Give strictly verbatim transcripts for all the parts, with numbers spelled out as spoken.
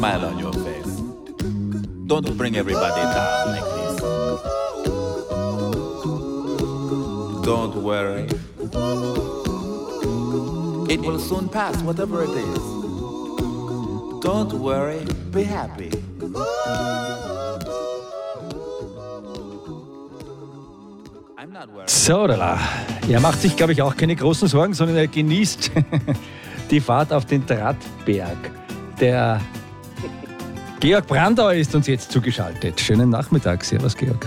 Smile on your face. Don't bring everybody down like this. Don't worry. It will soon pass, whatever it is. Don't worry, be happy. So, da. Er macht sich, glaube ich, auch keine großen Sorgen, sondern er genießt die Fahrt auf den Drahtberg. Der Georg Brandauer ist uns jetzt zugeschaltet. Schönen Nachmittag. Servus, Georg.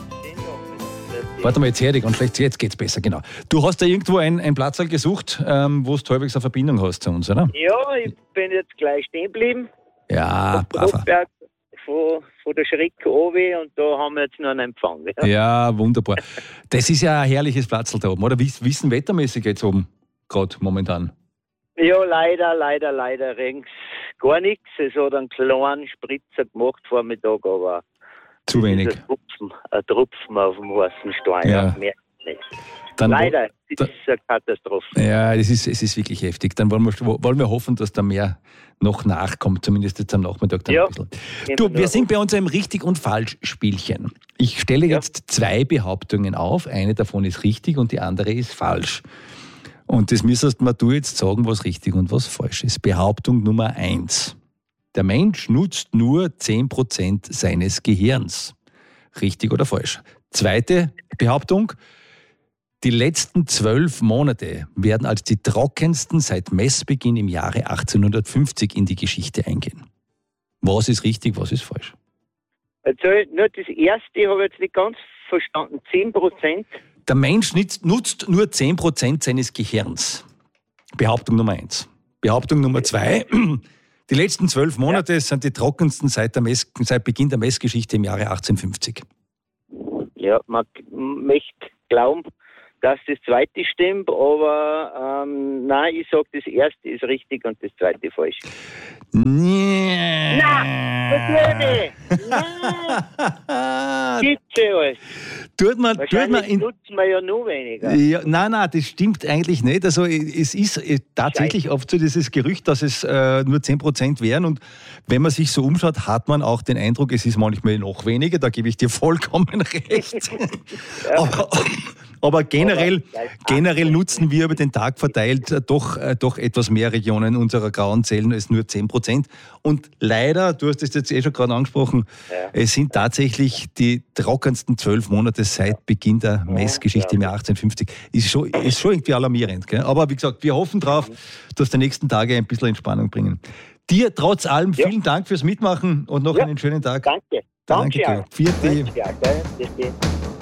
Warte mal, jetzt höre ich ganz schlecht. Jetzt geht's besser, genau. Du hast da irgendwo ein, ein Platzl gesucht, ähm, wo du halbwegs eine Verbindung hast zu uns, oder? Ja, ich bin jetzt gleich stehen geblieben. Ja, brav. Von, von der Schreck runter und da haben wir jetzt noch einen Empfang. Ja, ja, wunderbar. Das ist ja ein herrliches Platzl da oben, oder? Wie ist es wettermäßig jetzt oben, gerade momentan? Ja, leider, leider, leider rings gar nichts. Es hat einen kleinen Spritzer gemacht vor Mittag, aber zu wenig. Ein Tropfen, ein Tropfen auf dem heißen Stein. Ja. Mehr nicht. Dann leider, wo, das ist eine Katastrophe. Ja, das ist, es ist wirklich heftig. Dann wollen wir, wollen wir hoffen, dass da mehr noch nachkommt, zumindest jetzt am Nachmittag dann ja, ein bisschen. Du, wir sind bei uns im Richtig- und Falsch-Spielchen. Ich stelle ja. jetzt zwei Behauptungen auf. Eine davon ist richtig und die andere ist falsch. Und das müsstest mir du jetzt sagen, was richtig und was falsch ist. Behauptung Nummer eins. Der Mensch nutzt nur zehn Prozent seines Gehirns. Richtig oder falsch? Zweite Behauptung. Die letzten zwölf Monate werden als die trockensten seit Messbeginn im Jahre achtzehnhundertfünfzig in die Geschichte eingehen. Was ist richtig, was ist falsch? Also, nur das erste habe ich jetzt nicht ganz verstanden. zehn Prozent. Der Mensch nutzt nur zehn Prozent seines Gehirns. Behauptung Nummer eins. Behauptung Nummer zwei. Die letzten zwölf Monate ja. sind die trockensten seit, der Mess, seit Beginn der Messgeschichte im Jahre achtzehnhundertfünfzig. Ja, man möchte glauben, dass das zweite stimmt, aber ähm, nein, ich sage, das erste ist richtig und das zweite falsch. Nee. Nein, nein. Gibt's ja alles. Tut man, tut man in, nutzen wir ja nur weniger. Ja, nein, nein, das stimmt eigentlich nicht. Also es ist tatsächlich Scheiße. Oft so dieses Gerücht, dass es äh, nur zehn Prozent wären. Und wenn man sich so umschaut, hat man auch den Eindruck, es ist manchmal noch weniger. Da gebe ich dir vollkommen recht. Ja. aber, aber generell, aber generell nutzen wir über den Tag verteilt äh, doch, äh, doch etwas mehr Regionen unserer grauen Zellen als nur zehn Prozent. Und leider, du hast es jetzt eh schon gerade angesprochen, ja. es sind tatsächlich die trockensten zwölf Monate seit Beginn der Messgeschichte im Jahr achtzehnhundertfünfzig. Ist schon, ist schon irgendwie alarmierend. Gell? Aber wie gesagt, wir hoffen drauf, dass die nächsten Tage ein bisschen Entspannung bringen. Dir trotz allem vielen ja. Dank fürs Mitmachen und noch ja. einen schönen Tag. Danke. Danke. Danke. Danke.